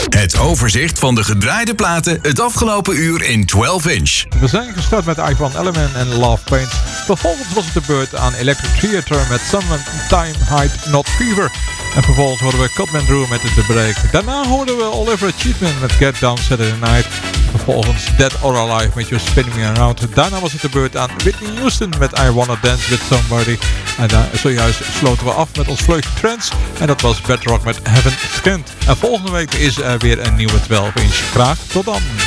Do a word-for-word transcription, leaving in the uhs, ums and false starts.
Het overzicht van de gedraaide platen het afgelopen uur in twaalf inch. We zijn gestart met Ivan Element en Love Paint. Vervolgens was het de beurt aan Electric Theatre met Summertime Height Not Fever. En vervolgens hoorden we Cutman Drew met The Break. Daarna hoorden we Oliver Cheatman met Get Down Saturday Night. Vervolgens Dead or Alive met You're Spinning Me Around. Daarna was het de beurt aan Whitney Houston met I Wanna Dance With Somebody. En daar zojuist sloten we af met ons vleugje Trends. En dat was Bedrock met Heaven Sent. En volgende week is er weer een nieuwe twaalf inch. Graag tot dan.